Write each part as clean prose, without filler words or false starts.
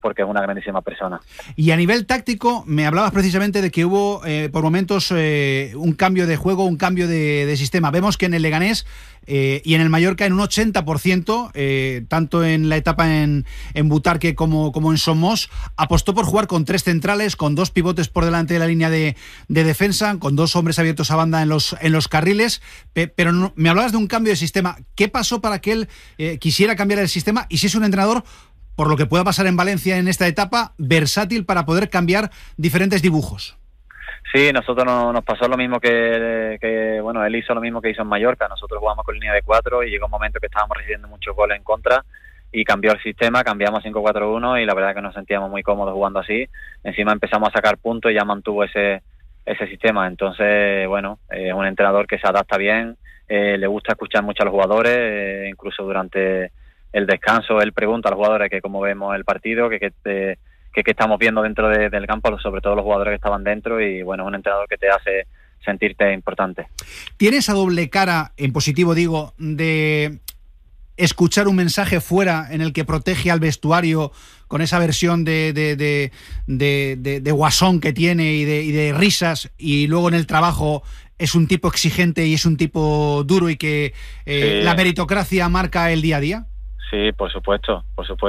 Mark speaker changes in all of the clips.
Speaker 1: porque es una grandísima persona.
Speaker 2: Y a nivel táctico, me hablabas precisamente de que hubo por momentos un cambio de juego, un cambio de sistema. Vemos que en el Leganés y en el Mallorca en un 80%, tanto en la etapa en Butarque como en Somos, apostó por jugar con 3 centrales, con 2 pivotes por delante de la línea de defensa, con 2 hombres abiertos a banda en los carriles, pero no, me hablabas de un cambio de sistema. ¿Qué pasó para que él quisiera cambiar el sistema? Y si es un entrenador, por lo que pueda pasar en Valencia en esta etapa, versátil para poder cambiar diferentes dibujos.
Speaker 1: Sí, nosotros nos pasó lo mismo que bueno, él hizo lo mismo que hizo en Mallorca. Nosotros jugamos con línea de 4 y llegó un momento que estábamos recibiendo muchos goles en contra y cambió el sistema, cambiamos 5-4-1 y la verdad que nos sentíamos muy cómodos jugando así. Encima empezamos a sacar puntos y ya mantuvo ese sistema. Entonces, bueno, es un entrenador que se adapta bien, le gusta escuchar mucho a los jugadores, incluso durante el descanso él pregunta a los jugadores que cómo vemos el partido, que estamos viendo dentro del campo, sobre todo los jugadores que estaban dentro, y bueno, es un entrenador que te hace sentirte importante.
Speaker 2: ¿Tiene esa doble cara, en positivo digo, de escuchar un mensaje fuera en el que protege al vestuario con esa versión de guasón que tiene y de risas, y luego en el trabajo es un tipo exigente y es un tipo duro y que
Speaker 1: sí,
Speaker 2: la meritocracia marca el día a día?
Speaker 1: Sí, por supuesto.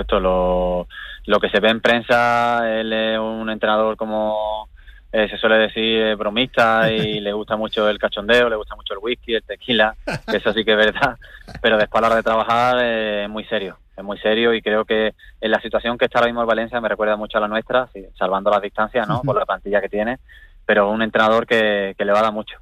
Speaker 1: Lo que se ve en prensa, él es un entrenador, como se suele decir, bromista, y le gusta mucho el cachondeo, le gusta mucho el whisky, el tequila, que eso sí que es verdad, pero después a la hora de trabajar es muy serio, y creo que en la situación que está ahora mismo en Valencia me recuerda mucho a la nuestra, sí, salvando las distancias, ¿no?, por la plantilla que tiene, pero un entrenador que le va a dar mucho.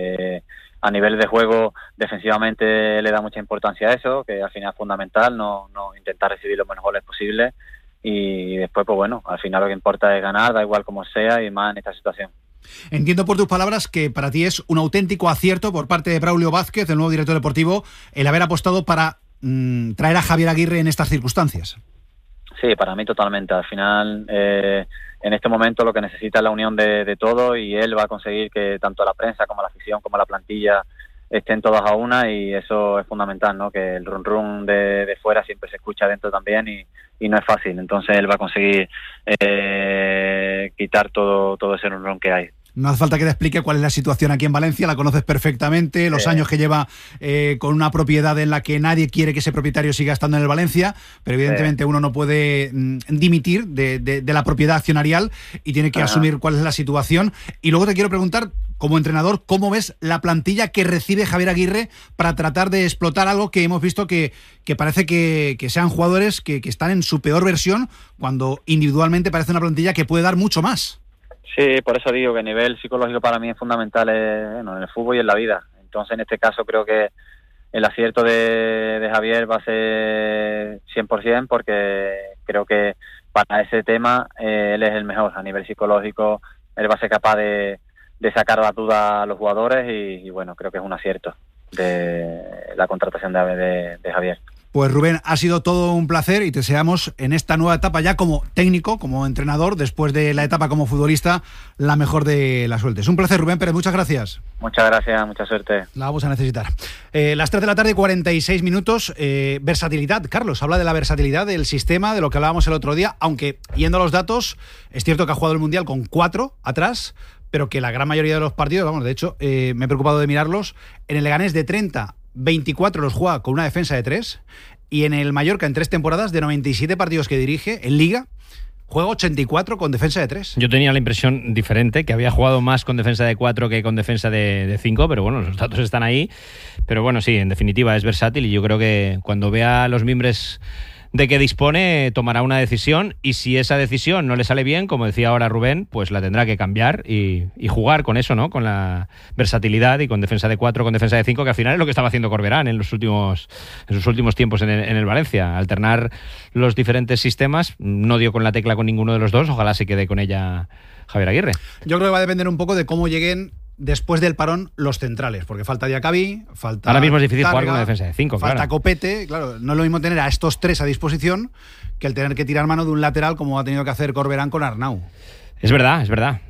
Speaker 1: A nivel de juego, defensivamente le da mucha importancia a eso, que al final es fundamental, no intentar recibir los menos goles posibles, y después, pues bueno, al final lo que importa es ganar, da igual como sea, y más en esta situación.
Speaker 2: Entiendo por tus palabras que para ti es un auténtico acierto por parte de Braulio Vázquez, el nuevo director deportivo, el haber apostado para traer a Javier Aguirre en estas circunstancias.
Speaker 1: Sí, para mí totalmente. Al final, en este momento lo que necesita es la unión de todo, y él va a conseguir que tanto la prensa como la afición como la plantilla estén todas a una, y eso es fundamental, ¿no? Que el run run de fuera siempre se escucha dentro también, y no es fácil. Entonces él va a conseguir quitar todo ese run run que hay.
Speaker 2: No hace falta que te explique cuál es la situación aquí en Valencia, la conoces perfectamente, los años que lleva con una propiedad en la que nadie quiere que ese propietario siga estando en el Valencia, pero evidentemente uno no puede dimitir de la propiedad accionarial y tiene que asumir cuál es la situación. Y luego te quiero preguntar, como entrenador, ¿cómo ves la plantilla que recibe Javier Aguirre para tratar de explotar algo que hemos visto que parece que sean jugadores que están en su peor versión, cuando individualmente parece una plantilla que puede dar mucho más?
Speaker 1: Sí, por eso digo que a nivel psicológico para mí es fundamental en el fútbol y en la vida. Entonces, en este caso, creo que el acierto de Javier va a ser 100%, porque creo que para ese tema él es el mejor. A nivel psicológico, él va a ser capaz de sacar las dudas a los jugadores, y bueno, creo que es un acierto de la contratación de Javier.
Speaker 2: Pues Rubén, ha sido todo un placer y te deseamos en esta nueva etapa ya como técnico, como entrenador, después de la etapa como futbolista, la mejor de las suertes. Un placer, Rubén Pérez, muchas gracias.
Speaker 1: Muchas gracias, mucha suerte.
Speaker 2: La vamos a necesitar. Las 3 de la tarde, 46 minutos. Versatilidad, Carlos, habla de la versatilidad del sistema, de lo que hablábamos el otro día, aunque yendo a los datos, es cierto que ha jugado el Mundial con 4 atrás, pero que la gran mayoría de los partidos, vamos, de hecho, me he preocupado de mirarlos, en el Leganés de 30, 24 los juega con una defensa de 3, y en el Mallorca, en 3 temporadas, de 97 partidos que dirige en Liga, juega 84 con defensa de 3.
Speaker 3: Yo tenía la impresión diferente, que había jugado más con defensa de 4 que con defensa de 5, pero bueno, los datos están ahí. Pero bueno, sí, en definitiva es versátil, y yo creo que cuando vea los mimbres de que dispone, tomará una decisión, y si esa decisión no le sale bien, como decía ahora Rubén, pues la tendrá que cambiar y jugar con eso, ¿no? Con la versatilidad, y con defensa de 4, con defensa de 5, que al final es lo que estaba haciendo Corberán en sus últimos tiempos en el Valencia. Alternar los diferentes sistemas, no dio con la tecla con ninguno de los dos, ojalá se quede con ella Javier Aguirre.
Speaker 2: Yo creo que va a depender un poco de cómo lleguen después del parón los centrales, porque falta Diacabí, falta
Speaker 3: ahora mismo es difícil
Speaker 2: Targa,
Speaker 3: jugar con una defensa de 5,
Speaker 2: falta
Speaker 3: claro.
Speaker 2: Copete, claro, no es lo mismo tener a estos 3 a disposición que el tener que tirar mano de un lateral como ha tenido que hacer Corberán con Arnau.
Speaker 3: Es verdad.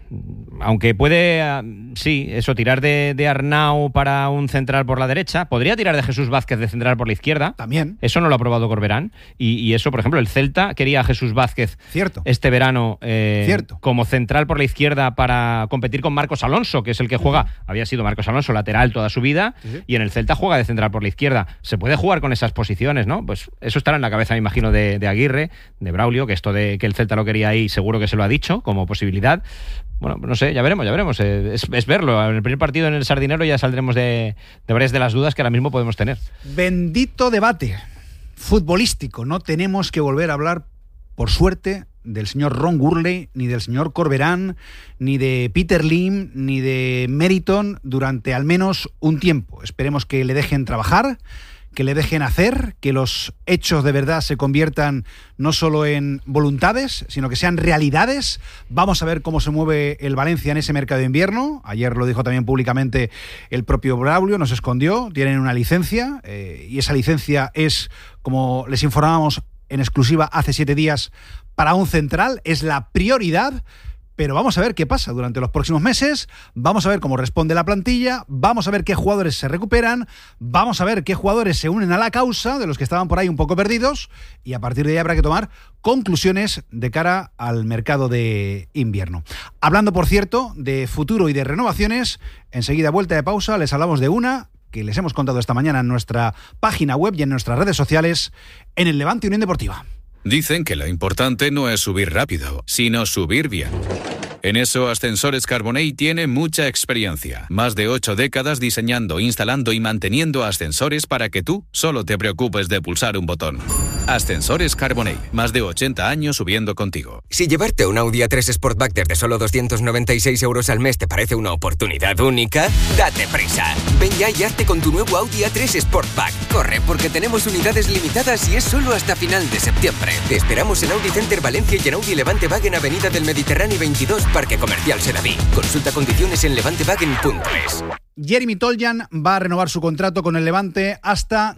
Speaker 3: aunque puede, sí, eso, tirar de Arnau para un central por la derecha, podría tirar de Jesús Vázquez de central por la izquierda.
Speaker 2: También.
Speaker 3: Eso no lo ha probado Corberán. Y eso, por ejemplo, el Celta quería a Jesús Vázquez este verano como central por la izquierda para competir con Marcos Alonso, que es el que juega, había sido Marcos Alonso lateral toda su vida, y en el Celta juega de central por la izquierda. Se puede jugar con esas posiciones, ¿no? Pues eso estará en la cabeza, me imagino, de Aguirre, de Braulio, que esto de que el Celta lo quería ahí, seguro que se lo ha dicho como posibilidad. Bueno, no sé, ya veremos. Es verlo. En el primer partido en el Sardinero ya saldremos de varias de las dudas que ahora mismo podemos tener.
Speaker 2: Bendito debate futbolístico. No tenemos que volver a hablar, por suerte, del señor Ron Gurley, ni del señor Corberán, ni de Peter Lim, ni de Meriton durante al menos un tiempo. Esperemos que le dejen trabajar, que le dejen hacer, que los hechos de verdad se conviertan no solo en voluntades, sino que sean realidades. Vamos a ver cómo se mueve el Valencia en ese mercado de invierno. Ayer lo dijo también públicamente el propio Braulio, no se escondió, tienen una licencia y esa licencia es, como les informábamos en exclusiva hace 7 días, para un central, es la prioridad. Pero vamos a ver qué pasa durante los próximos meses, vamos a ver cómo responde la plantilla, vamos a ver qué jugadores se recuperan, vamos a ver qué jugadores se unen a la causa de los que estaban por ahí un poco perdidos, y a partir de ahí habrá que tomar conclusiones de cara al mercado de invierno. Hablando, por cierto, de futuro y de renovaciones, enseguida, vuelta de pausa, les hablamos de una que les hemos contado esta mañana en nuestra página web y en nuestras redes sociales, en el Levante Unión Deportiva.
Speaker 4: Dicen que lo importante no es subir rápido, sino subir bien. En eso, Ascensores Carbonell tiene mucha experiencia. Más de 8 décadas diseñando, instalando y manteniendo ascensores para que tú solo te preocupes de pulsar un botón. Ascensores Carbonell, más de 80 años subiendo contigo.
Speaker 5: Si llevarte un Audi A3 Sportback desde solo 296 euros al mes te parece una oportunidad única, date prisa. Ven ya y hazte con tu nuevo Audi A3 Sportback. Corre, porque tenemos unidades limitadas y es solo hasta final de septiembre. Te esperamos en Audi Center Valencia y en Audi Levante Wagen Avenida del Mediterráneo 22, Parque Comercial Sedaví. Consulta condiciones en levantewagen.es.
Speaker 2: Jeremy Toljan va a renovar su contrato con el Levante hasta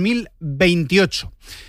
Speaker 2: 2028.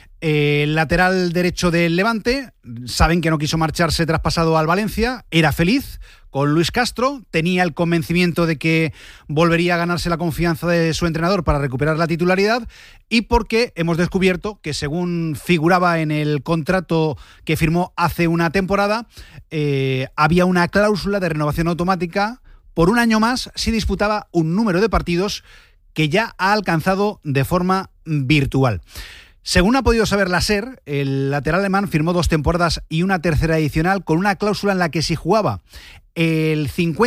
Speaker 2: El lateral derecho del Levante, saben que no quiso marcharse traspasado al Valencia, era feliz con Luis Castro, tenía el convencimiento de que volvería a ganarse la confianza de su entrenador para recuperar la titularidad, y porque hemos descubierto que, según figuraba en el contrato que firmó hace una temporada, había una cláusula de renovación automática por un año más si disputaba un número de partidos que ya ha alcanzado de forma virtual. Según ha podido saber la SER, el lateral alemán firmó 2 temporadas y una tercera adicional con una cláusula en la que si jugaba el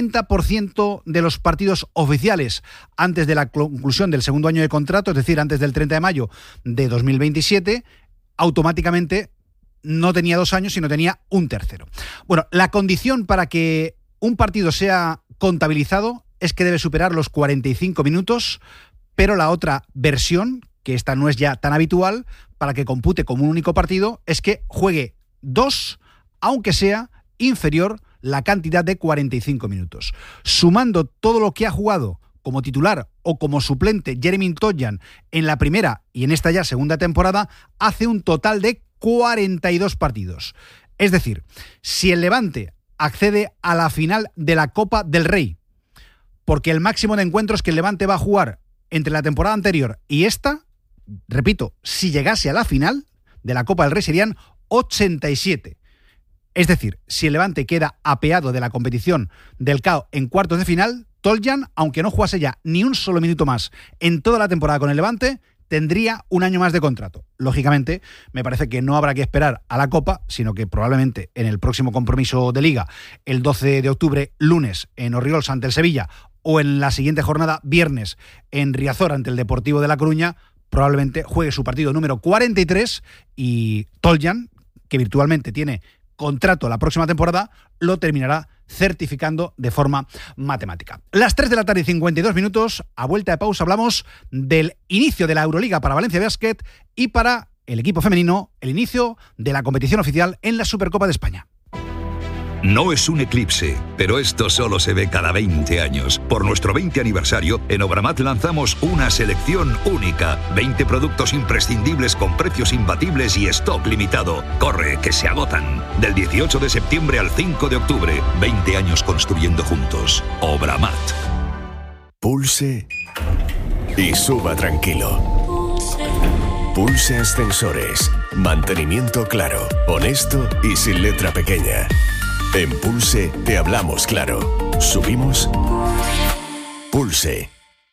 Speaker 2: 50% de los partidos oficiales antes de la conclusión del segundo año de contrato, es decir, antes del 30 de mayo de 2027, automáticamente no tenía 2 años, sino tenía un tercero. Bueno, la condición para que un partido sea contabilizado es que debe superar los 45 minutos, pero la otra versión, que esta no es ya tan habitual, para que compute como un único partido, es que juegue 2, aunque sea inferior la cantidad de 45 minutos. Sumando todo lo que ha jugado como titular o como suplente Jeremy Toljan en la primera y en esta ya segunda temporada, hace un total de 42 partidos. Es decir, si el Levante accede a la final de la Copa del Rey, porque el máximo de encuentros que el Levante va a jugar entre la temporada anterior y esta, repito, si llegase a la final de la Copa del Rey serían 87. Es decir, si el Levante queda apeado de la competición del CAO en cuartos de final, Toljan, aunque no jugase ya ni un solo minuto más en toda la temporada con el Levante, tendría un año más de contrato. Lógicamente, me parece que no habrá que esperar a la Copa, sino que probablemente en el próximo compromiso de Liga, el 12 de octubre, lunes, en Orriols ante el Sevilla, o en la siguiente jornada, viernes, en Riazor ante el Deportivo de La Coruña, probablemente juegue su partido número 43 y Toljan, que virtualmente tiene contrato la próxima temporada, lo terminará certificando de forma matemática. Las 3 de la tarde y 52 minutos, a vuelta de pausa hablamos del inicio de la Euroliga para Valencia Basket y para el equipo femenino, el inicio de la competición oficial en la Supercopa de España.
Speaker 6: No es un eclipse, pero esto solo se ve cada 20 años. Por nuestro 20 aniversario, en Obramat lanzamos una selección única. 20 productos imprescindibles con precios imbatibles y stock limitado. Corre, que se agotan. Del 18 de septiembre al 5 de octubre. 20 años construyendo juntos. Obramat.
Speaker 7: Pulse y suba tranquilo. Pulse Ascensores. Mantenimiento claro, honesto y sin letra pequeña. En Pulse te hablamos claro. Subimos. Pulse.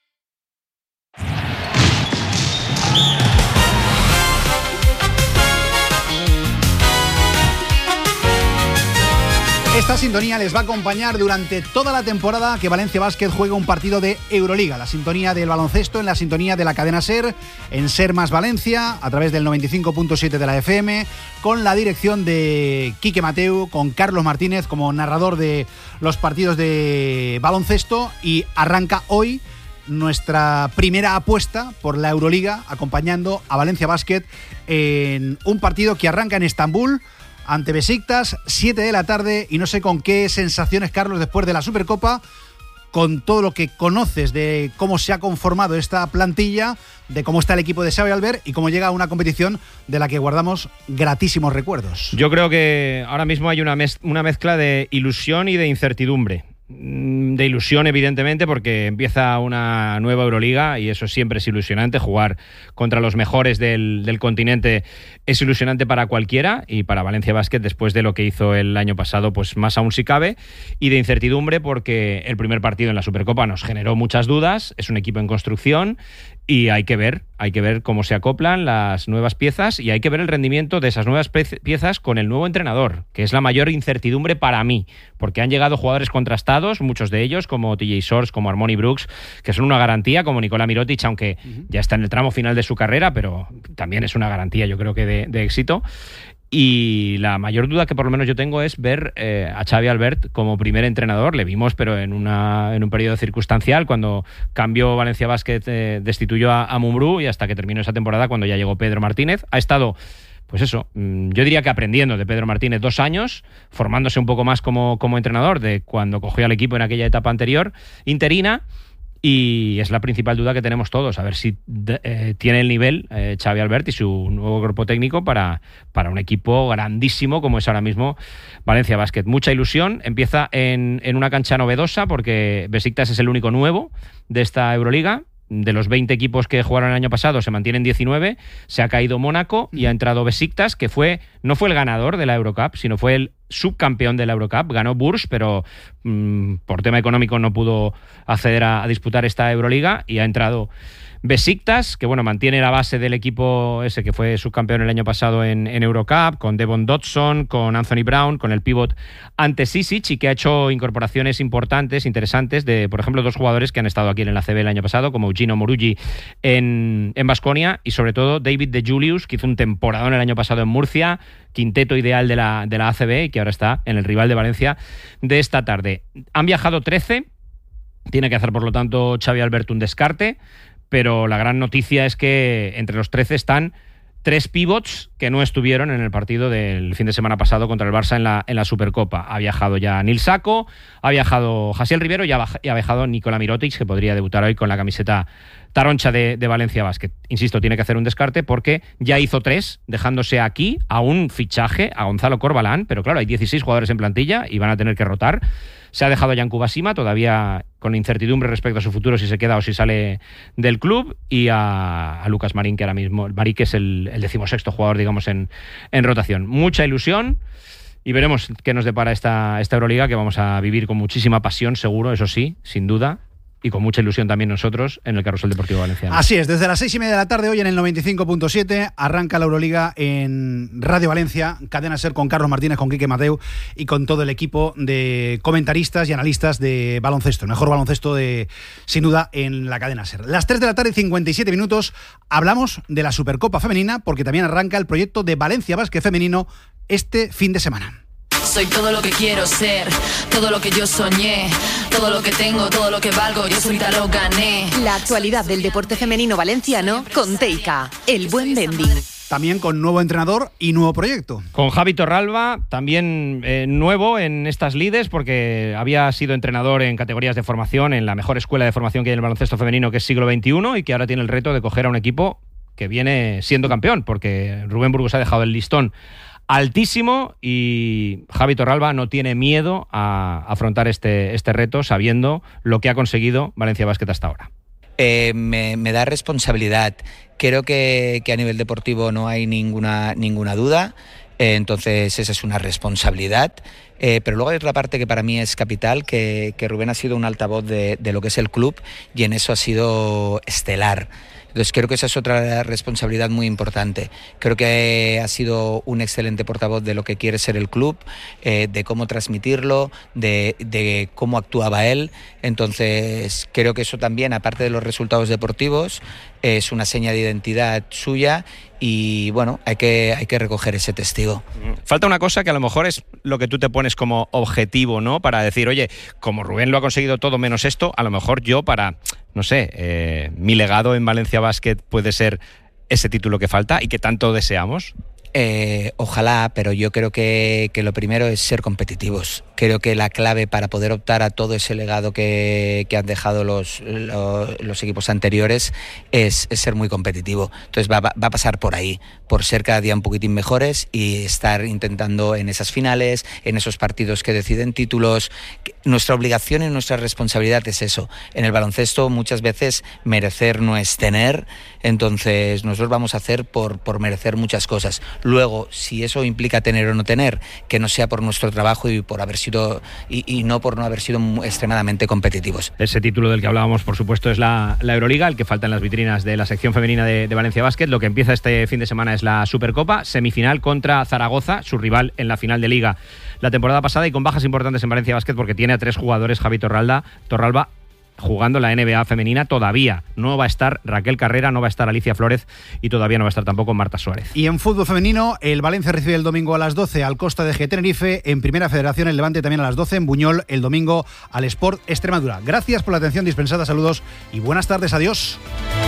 Speaker 2: Esta sintonía les va a acompañar durante toda la temporada que Valencia Basket juega un partido de Euroliga. La sintonía del baloncesto en la sintonía de la cadena SER, en SER más Valencia, a través del 95.7 de la FM, con la dirección de Quique Mateu, con Carlos Martínez como narrador de los partidos de baloncesto, y arranca hoy nuestra primera apuesta por la Euroliga, acompañando a Valencia Basket en un partido que arranca en Estambul ante Besiktas, 7 de la tarde, y no sé con qué sensaciones, Carlos, después de la Supercopa, con todo lo que conoces de cómo se ha conformado esta plantilla, de cómo está el equipo de Xavi Albert y cómo llega a una competición de la que guardamos gratísimos recuerdos.
Speaker 3: Yo creo que ahora mismo hay una mezcla de ilusión y de incertidumbre. De ilusión, evidentemente, porque empieza una nueva Euroliga y eso siempre es ilusionante. Jugar contra los mejores del continente es ilusionante para cualquiera, y para Valencia Basket, después de lo que hizo el año pasado, pues más aún si cabe. Y de incertidumbre porque el primer partido en la Supercopa nos generó muchas dudas. Es un equipo en construcción y hay que ver cómo se acoplan las nuevas piezas, y hay que ver el rendimiento de esas nuevas piezas con el nuevo entrenador, que es la mayor incertidumbre para mí, porque han llegado jugadores contrastados, muchos de ellos, como TJ Shorts, como Harmony Brooks, que son una garantía, como Nikola Mirotic, aunque ya está en el tramo final de su carrera, pero también es una garantía, yo creo que de éxito. Y la mayor duda que por lo menos yo tengo es ver a Xavi Albert como primer entrenador. Le vimos, pero en un periodo circunstancial, cuando cambió Valencia Basket, destituyó a Mumbrú, y hasta que terminó esa temporada, cuando ya llegó Pedro Martínez. Ha estado, pues eso, yo diría que aprendiendo de Pedro Martínez 2 años, formándose un poco más como entrenador de cuando cogió al equipo en aquella etapa anterior, interina. Y es la principal duda que tenemos todos, a ver si tiene el nivel Xavi Albert y su nuevo cuerpo técnico para un equipo grandísimo como es ahora mismo Valencia Basket. Mucha ilusión, empieza en una cancha novedosa, porque Besiktas es el único nuevo de esta Euroliga. De los 20 equipos que jugaron el año pasado se mantienen 19, se ha caído Mónaco y ha entrado Besiktas, que no fue el ganador de la Eurocup, sino fue el subcampeón de la Eurocup. Ganó Bourges, pero por tema económico no pudo acceder a disputar esta Euroliga, y ha entrado Besiktas, que bueno, mantiene la base del equipo ese que fue subcampeón el año pasado en Eurocup, con Devon Dodson, con Anthony Brown, con el pívot Ante Sisic, y que ha hecho incorporaciones importantes, interesantes, de, por ejemplo, 2 jugadores que han estado aquí en la ACB el año pasado, como Gino Morugi en Baskonia, y sobre todo David De Julius, que hizo un temporadón el año pasado en Murcia, quinteto ideal de la ACB, y que ahora está en el rival de Valencia de esta tarde. Han viajado 13, tiene que hacer, por lo tanto, Xavi Albert un descarte, pero la gran noticia es que entre los 13 están 3 pivots que no estuvieron en el partido del fin de semana pasado contra el Barça en la Supercopa. Ha viajado ya Nil Sako, ha viajado Jasiel Rivero y ha viajado Nikola Mirotic, que podría debutar hoy con la camiseta taroncha de Valencia Basket. Insisto, tiene que hacer un descarte porque ya hizo 3, dejándose aquí a un fichaje, a Gonzalo Corbalán, pero claro, hay 16 jugadores en plantilla y van a tener que rotar. Se ha dejado a Yanku Basima, todavía con incertidumbre respecto a su futuro, si se queda o si sale del club, y a Lucas Marín, que ahora mismo, Marín, que es el 16º jugador, digamos, en rotación. Mucha ilusión, y veremos qué nos depara esta Euroliga, que vamos a vivir con muchísima pasión, seguro, eso sí, sin duda, y con mucha ilusión también nosotros en el Carrusel Deportivo Valenciano.
Speaker 2: Así es, desde las 6:30 de la tarde hoy en el 95.7 arranca la Euroliga en Radio Valencia, cadena SER, con Carlos Martínez, con Quique Mateu y con todo el equipo de comentaristas y analistas de baloncesto, el mejor baloncesto sin duda en la cadena SER. Las 3 de la tarde y 57 minutos hablamos de la Supercopa Femenina, porque también arranca el proyecto de Valencia Basket Femenino este fin de semana.
Speaker 8: Soy todo lo que quiero ser, todo lo que yo soñé, todo lo que tengo, todo lo que valgo, yo solita lo gané.
Speaker 9: La actualidad del deporte femenino valenciano con Teica, el buen vending.
Speaker 2: también con nuevo entrenador y nuevo proyecto.
Speaker 3: Con Javi Torralba, también nuevo en estas lides, porque había sido entrenador en categorías de formación en la mejor escuela de formación que hay en el baloncesto femenino, que es Siglo XXI, y que ahora tiene el reto de coger a un equipo que viene siendo campeón, porque Rubén Burgos ha dejado el listón altísimo y Javi Torralba no tiene miedo a afrontar este reto, sabiendo lo que ha conseguido Valencia Basket hasta ahora.
Speaker 9: Me da responsabilidad. Creo que a nivel deportivo no hay ninguna duda, entonces esa es una responsabilidad. Pero luego hay otra parte que para mí es capital, que Rubén ha sido un altavoz de lo que es el club y en eso ha sido estelar. Entonces creo que esa es otra responsabilidad muy importante. Creo que ha sido un excelente portavoz de lo que quiere ser el club, de cómo transmitirlo, de cómo actuaba él. Entonces creo que eso también, aparte de los resultados deportivos, es una seña de identidad suya y bueno, hay que recoger ese testigo.
Speaker 3: Falta una cosa que a lo mejor es lo que tú te pones como objetivo, ¿no? Para decir, oye, como Rubén lo ha conseguido todo menos esto, a lo mejor yo para, no sé, mi legado en Valencia Basket puede ser ese título que falta y que tanto deseamos.
Speaker 9: Ojalá, pero yo creo que lo primero es ser competitivos. Creo que la clave para poder optar a todo ese legado que han dejado los equipos anteriores es ser muy competitivo. Entonces va a pasar por ahí, por ser cada día un poquitín mejores y estar intentando en esas finales, en esos partidos que deciden títulos. Nuestra obligación y nuestra responsabilidad es eso. En el baloncesto muchas veces merecer no es tener, entonces nosotros vamos a hacer por merecer muchas cosas. Luego, si eso implica tener o no tener, que no sea por nuestro trabajo y por haber sido y no por no haber sido extremadamente competitivos.
Speaker 3: Ese título del que hablábamos, por supuesto, es la Euroliga, el que falta en las vitrinas de la sección femenina de Valencia Basket. Lo que empieza este fin de semana es la Supercopa, semifinal contra Zaragoza, su rival en la final de Liga la temporada pasada, y con bajas importantes en Valencia Basket porque tiene a 3 jugadores, Javi Torralba, jugando la NBA femenina. Todavía no va a estar Raquel Carrera, no va a estar Alicia Flórez y todavía no va a estar tampoco Marta Suárez.
Speaker 2: Y en fútbol femenino, el Valencia recibe el domingo a las 12 al Costa de Tenerife. En Primera Federación, el Levante también a las 12 en Buñol, el domingo al Sport Extremadura. Gracias por la atención dispensada, saludos y buenas tardes, adiós.